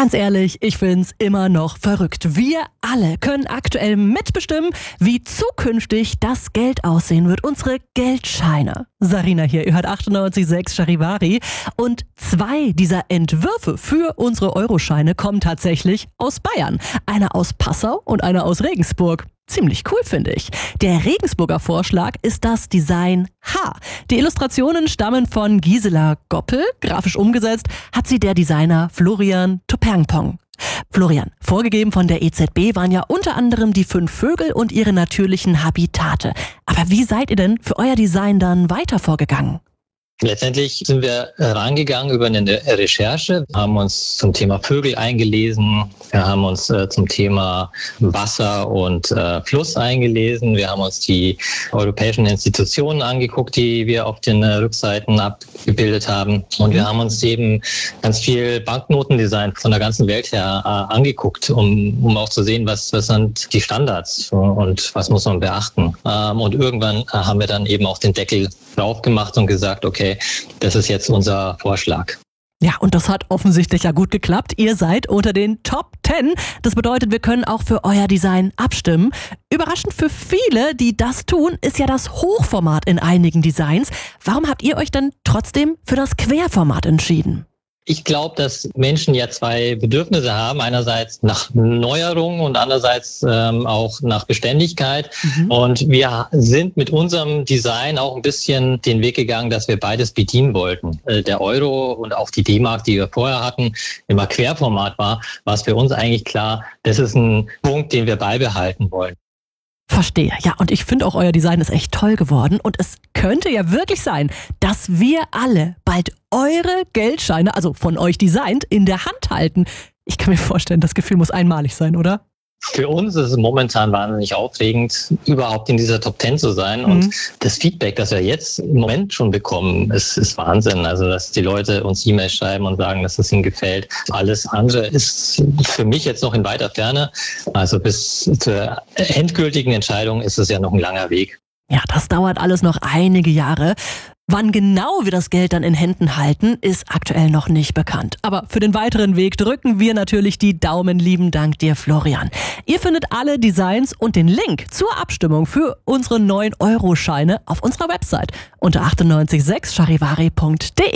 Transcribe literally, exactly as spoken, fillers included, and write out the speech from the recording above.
Ganz ehrlich, ich find's immer noch verrückt. Wir alle können aktuell mitbestimmen, wie zukünftig das Geld aussehen wird. Unsere Geldscheine. Sarina hier, ihr hört achtundneunzig Komma sechs Charivari. Und zwei dieser Entwürfe für unsere Euroscheine kommen tatsächlich aus Bayern. Einer aus Passau und einer aus Regensburg. Ziemlich cool, finde ich. Der Regensburger Vorschlag ist das Design H. Die Illustrationen stammen von Gisela Goppel. Grafisch umgesetzt hat sie der Designer Florian Topernpong. Florian, vorgegeben von der E Z B waren ja unter anderem die fünf Vögel und ihre natürlichen Habitate. Aber wie seid ihr denn für euer Design dann weiter vorgegangen? Letztendlich sind wir rangegangen über eine Recherche, haben uns zum Thema Vögel eingelesen, wir haben uns äh, zum Thema Wasser und äh, Fluss eingelesen, wir haben uns die europäischen Institutionen angeguckt, die wir auf den äh, Rückseiten abgebildet haben, und wir haben uns eben ganz viel Banknotendesign von der ganzen Welt her äh, angeguckt, um, um auch zu sehen, was, was sind die Standards und was muss man beachten. Ähm, und irgendwann äh, haben wir dann eben auch den Deckel drauf gemacht und gesagt, okay, das ist jetzt unser Vorschlag. Ja, und das hat offensichtlich ja gut geklappt. Ihr seid unter den Top zehn. Das bedeutet, wir können auch für euer Design abstimmen. Überraschend für viele, die das tun, ist ja das Hochformat in einigen Designs. Warum habt ihr euch denn trotzdem für das Querformat entschieden? Ich glaube, dass Menschen ja zwei Bedürfnisse haben. Einerseits nach Neuerung und andererseits ähm, auch nach Beständigkeit. Mhm. Und wir sind mit unserem Design auch ein bisschen den Weg gegangen, dass wir beides bedienen wollten. Äh, der Euro und auch die D-Mark, die wir vorher hatten, immer Querformat war, war es für uns eigentlich klar, das ist ein Punkt, den wir beibehalten wollen. Verstehe. Ja, und ich finde auch, euer Design ist echt toll geworden. Und es könnte ja wirklich sein, dass wir alle bald eure Geldscheine, also von euch designt, in der Hand halten. Ich kann mir vorstellen, das Gefühl muss einmalig sein, oder? Für uns ist es momentan wahnsinnig aufregend, überhaupt in dieser Top zehn zu sein. Mhm. Und das Feedback, das wir jetzt im Moment schon bekommen, ist, ist Wahnsinn. Also, dass die Leute uns E-Mails schreiben und sagen, dass es ihnen gefällt. Alles andere ist für mich jetzt noch in weiter Ferne. Also bis zur endgültigen Entscheidung ist es ja noch ein langer Weg. Ja, das dauert alles noch einige Jahre. Wann genau wir das Geld dann in Händen halten, ist aktuell noch nicht bekannt. Aber für den weiteren Weg drücken wir natürlich die Daumen. Lieben Dank dir, Florian. Ihr findet alle Designs und den Link zur Abstimmung für unsere neuen Euroscheine auf unserer Website unter achtundneunzig Komma sechs charivari punkt de.